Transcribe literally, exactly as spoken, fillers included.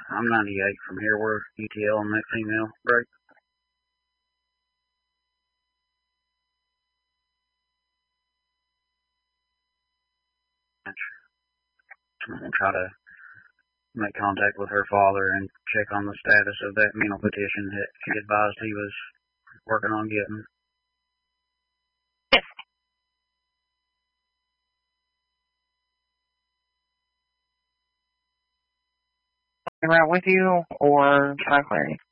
I'm ninety-eight from here. We're U T L on that female break. I'm going to try to make contact with her father and check on the status of that mental petition that he advised he was working on getting. Yes. Right with you, or should I clear you?